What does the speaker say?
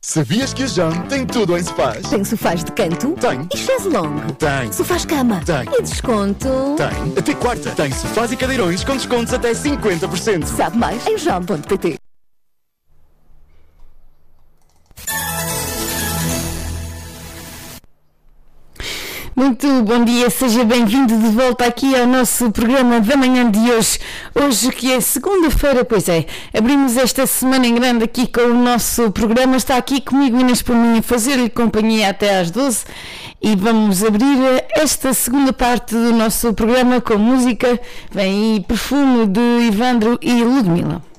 Sabias que a JAM tem tudo em sofás? Tem sofás de canto? Tem. E chaise longue? Tem. Sofás cama? Tem. E desconto? Tem. Até quarta. Tem sofás e cadeirões com descontos até 50%. Sabe mais em jam.pt. Muito bom dia, seja bem-vindo de volta aqui ao nosso programa da manhã de hoje. Hoje que é segunda-feira, pois é, abrimos esta semana em grande aqui com o nosso programa. Está aqui comigo Inês Palminha a fazer-lhe companhia até às 12 e vamos abrir esta segunda parte do nosso programa com música. Vem aí Perfume de Ivandro e Ludmila.